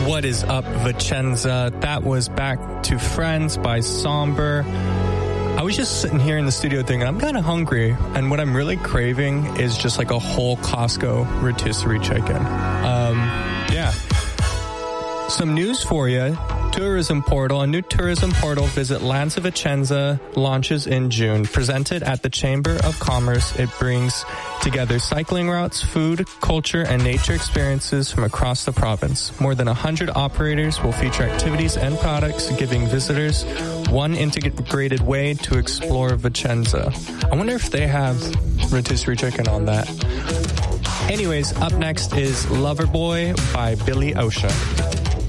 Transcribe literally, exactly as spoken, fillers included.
What is up, Vicenza? That was Back to Friends by Somber. I was just sitting here in the studio thinking, I'm kind of hungry, and what I'm really craving is just like a whole Costco rotisserie chicken. Um, yeah. Some news for you. Tourism portal. A new tourism portal, Visit Lanza Vicenza, launches in June. Presented at the Chamber of Commerce, it brings together cycling routes, food, culture, and nature experiences from across the province. More than one hundred operators will feature activities and products, giving visitors one integrated way to explore Vicenza. I wonder if they have rotisserie chicken on that. Anyways, up next is Loverboy by Billy Ocean.